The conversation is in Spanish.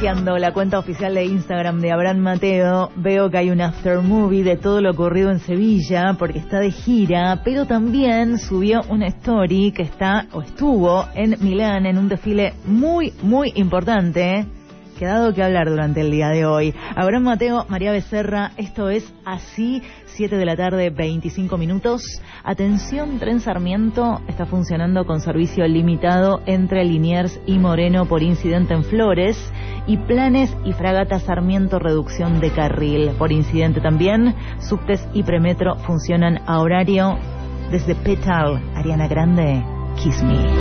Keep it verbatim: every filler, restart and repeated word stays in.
Chequeando la cuenta oficial de Instagram de Abraham Mateo, veo que hay un after movie de todo lo ocurrido en Sevilla, porque está de gira, pero también subió una story que está, o estuvo, en Milán, en un desfile muy, muy importante, que ha dado que hablar durante el día de hoy. Abraham Mateo, María Becerra, esto es Así, siete de la tarde, veinticinco minutos. Atención, Tren Sarmiento está funcionando con servicio limitado entre Liniers y Moreno por incidente en Flores, y Planes y Fragata Sarmiento, reducción de carril por incidente también. Subtes y Premetro funcionan a horario. Desde Petal, Ariana Grande, Kiss Me.